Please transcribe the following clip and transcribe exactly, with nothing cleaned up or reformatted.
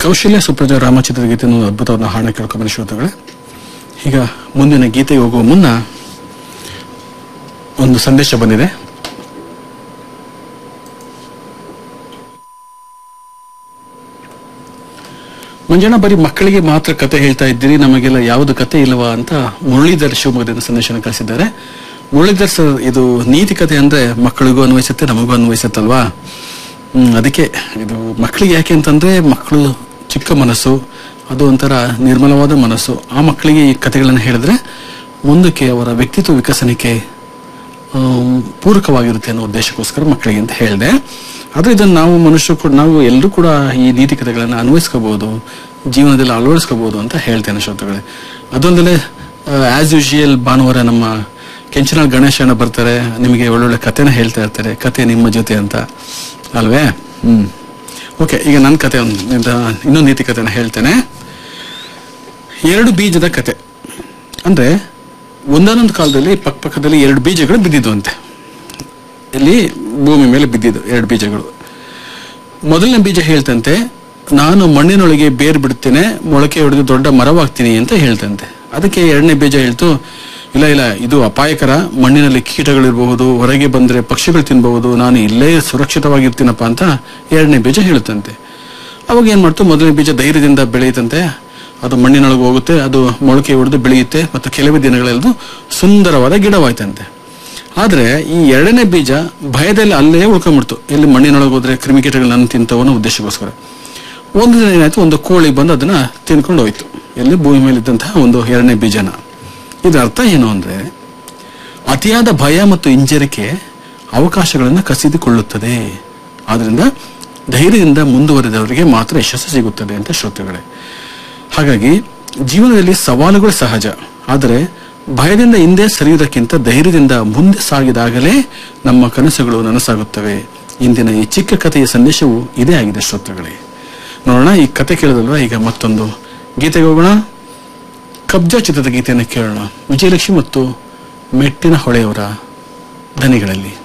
ಕೌಶಲ್ಯ ಸುಪ್ರಜಾ ರಾಮಚಿತ್ರದ ಗೀತೆ ಅದ್ಭುತವಾದ ಹಾಡನ್ನ ಕೇಳ್ಕೊಂಬನ್ನಿ ಶ್ರೋತೃಗಳೇ. ಈಗ ಮುಂದಿನ ಗೀತೆಗೆ ಹೋಗುವ ಮುನ್ನ ಒಂದು ಸಂದೇಶ ಬಂದಿದೆ. ಮಂಜಣ್ಣ ಬರೀ ಮಕ್ಕಳಿಗೆ ಮಾತ್ರ ಕತೆ ಹೇಳ್ತಾ ಇದ್ದೀರಿ, ನಮಗೆಲ್ಲ ಯಾವುದು ಕತೆ ಇಲ್ಲವಾ ಅಂತ ಮುರಳೀಧರ್ ಶಿವಮೊಗ್ಗದಿಂದ ಸಂದೇಶನ ಕಳಿಸಿದ್ದಾರೆ. ಮುರಳೀಧರ್ ಸರ್, ಇದು ನೀತಿ ಕತೆ ಅಂದ್ರೆ ಮಕ್ಕಳಿಗೂ ಅನ್ವಯಿಸುತ್ತೆ, ನಮಗೂ ಅನ್ವಯಿಸುತ್ತಲ್ವಾ. ಹ್ಮ್ ಅದಕ್ಕೆ ಇದು ಮಕ್ಕಳಿಗೆ ಯಾಕೆ ಅಂತಂದ್ರೆ ಮಕ್ಕಳು ಚಿಕ್ಕ ಮನಸ್ಸು, ಅದು ಒಂಥರ ನಿರ್ಮಲವಾದ ಮನಸ್ಸು. ಆ ಮಕ್ಕಳಿಗೆ ಈ ಕಥೆಗಳನ್ನು ಹೇಳಿದ್ರೆ ಮುಂದಕ್ಕೆ ಅವರ ವ್ಯಕ್ತಿತ್ವ ವಿಕಸನಕ್ಕೆ ಪೂರಕವಾಗಿರುತ್ತೆ ಅನ್ನೋ ಉದ್ದೇಶಕ್ಕೋಸ್ಕರ ಮಕ್ಕಳಿಗೆ ಅಂತ ಹೇಳಿದೆ. ಆದ್ರೆ ಇದನ್ನು ನಾವು ಮನುಷ್ಯರು ಕೂಡ, ನಾವು ಎಲ್ಲರೂ ಕೂಡ ಈ ನೀತಿ ಕಥೆಗಳನ್ನು ಅನ್ವಯಿಸ್ಕೋಬಹುದು, ಜೀವನದಲ್ಲಿ ಅಳವಡಿಸ್ಕೋಬಹುದು ಅಂತ ಹೇಳ್ತೇನೆ ಶ್ರೋತೃಗಳೇ. ಅದೊಂದಲೇ ಆಸ್ ಯೂಶುವಲ್ ಭಾನುವಾರ ನಮ್ಮ ಕೆಂಚನಾಳ್ ಗಣೇಶ ಅಣ್ಣ ಬರ್ತಾರೆ, ನಿಮಗೆ ಒಳ್ಳೊಳ್ಳೆ ಕಥೆನ ಹೇಳ್ತಾ ಇರ್ತಾರೆ, ಕತೆ ನಿಮ್ಮ ಜೊತೆ ಅಂತ ಅಲ್ವೇ. ಹ್ಮ್ ಓಕೆ, ಈಗ ನನ್ನ ಕತೆ ಇನ್ನೊಂದು ನೀತಿ ಕಥೆನ ಹೇಳ್ತೇನೆ. ಎರಡು ಬೀಜದ ಕತೆ. ಅಂದ್ರೆ ಒಂದಾನೊಂದು ಕಾಲದಲ್ಲಿ ಪಕ್ಕ ಪಕ್ಕದಲ್ಲಿ ಎರಡು ಬೀಜಗಳು ಬಿದ್ದಿದ್ದು ಅಂತೆ. ಇಲ್ಲಿ ಭೂಮಿ ಮೇಲೆ ಬಿದ್ದಿದ್ದು ಎರಡು ಬೀಜಗಳು. ಮೊದಲನೇ ಬೀಜ ಹೇಳ್ತಂತೆ, ನಾನು ಮಣ್ಣಿನೊಳಗೆ ಬೇರ್ ಬಿಡ್ತೇನೆ, ಮೊಳಕೆ ಹೊಡೆದು ದೊಡ್ಡ ಮರವಾಗ್ತೀನಿ ಅಂತ ಹೇಳ್ತಂತೆ. ಅದಕ್ಕೆ ಎರಡನೇ ಬೀಜ ಹೇಳ್ತು, ಇಲ್ಲ ಇಲ್ಲ ಇದು ಅಪಾಯಕರ, ಮಣ್ಣಿನಲ್ಲಿ ಕೀಟಗಳಿರಬಹುದು, ಹೊರಗೆ ಬಂದ್ರೆ ಪಕ್ಷಿಗಳು ತಿನ್ಬಹುದು, ನಾನು ಇಲ್ಲೇ ಸುರಕ್ಷಿತವಾಗಿರ್ತೀನಪ್ಪ ಅಂತ ಎರಡನೇ ಬೀಜ ಹೇಳುತ್ತಂತೆ. ಅವಾಗ ಏನ್ ಮಾಡ್ತು, ಮೊದಲನೇ ಬೀಜ ಧೈರ್ಯದಿಂದ ಬೆಳೆಯುತ್ತಂತೆ, ಅದು ಮಣ್ಣಿನೊಳಗೆ ಹೋಗುತ್ತೆ, ಅದು ಮೊಳಕೆ ಹೊಡೆದು ಬೆಳೆಯುತ್ತೆ, ಮತ್ತು ಕೆಲವೇ ದಿನಗಳೆಲ್ಲದು ಸುಂದರವಾದ ಗಿಡವಾಯ್ತಂತೆ. ಆದ್ರೆ ಈ ಎರಡನೇ ಬೀಜ ಭಯದಲ್ಲಿ ಅಲ್ಲೇ ಉಳ್ಕೊಂಡ್ಬಿಡ್ತು, ಎಲ್ಲಿ ಮಣ್ಣಿನೊಳಗೆ ಹೋದ್ರೆ ಕ್ರಿಮಿಕೀಟಗಳನ್ನ ತಿಂತವೋ ಅನ್ನೋ ಉದ್ದೇಶಕ್ಕೋಸ್ಕರ. ಒಂದು ದಿನ ಏನಾಯ್ತು, ಒಂದು ಕೋಳಿ ಬಂದು ಅದನ್ನ ತಿನ್ಕೊಂಡು ಹೋಯ್ತು, ಎಲ್ಲಿ ಭೂಮಿ ಮೇಲೆ ಇದ್ದಂತಹ ಒಂದು ಎರಡನೇ ಬೀಜನ. ಇದರ ಅರ್ಥ ಏನು ಅಂದ್ರೆ, ಅತಿಯಾದ ಭಯ ಮತ್ತು ಹಿಂಜರಿಕೆ ಅವಕಾಶಗಳನ್ನು ಕಸಿದುಕೊಳ್ಳುತ್ತದೆ, ಆದ್ರಿಂದ ಧೈರ್ಯದಿಂದ ಮುಂದುವರೆದವರಿಗೆ ಮಾತ್ರ ಯಶಸ್ಸು ಸಿಗುತ್ತದೆ ಅಂತ ಶ್ರೋತೃಗಳೇ. ಹಾಗಾಗಿ ಜೀವನದಲ್ಲಿ ಸವಾಲುಗಳು ಸಹಜ, ಆದರೆ ಭಯದಿಂದ ಹಿಂದೆ ಸರಿಯುವುದಕ್ಕಿಂತ ಧೈರ್ಯದಿಂದ ಮುಂದೆ ಸಾಗಿದಾಗಲೇ ನಮ್ಮ ಕನಸುಗಳು ನನಸಾಗುತ್ತವೆ. ಇಂದಿನ ಈ ಚಿಕ್ಕ ಕಥೆಯ ಸಂದೇಶವು ಇದೇ ಆಗಿದೆ ಶ್ರೋತೃಗಳೇ. ನೋಡೋಣ, ಈ ಕತೆ ಕೇಳಿದಲ್ವಾ, ಈಗ ಮತ್ತೊಂದು ಗೀತೆಗೆ ಹೋಗೋಣ. ಕಬ್ಜಾ ಚಿತ್ರದ ಗೀತೆಯನ್ನು ಕೇಳೋಣ, ವಿಜಯಲಕ್ಷ್ಮಿ ಮತ್ತು ಮೆಟ್ಟಿನ ಹೊಳೆಯವರ ದನಿಗಳಲ್ಲಿ.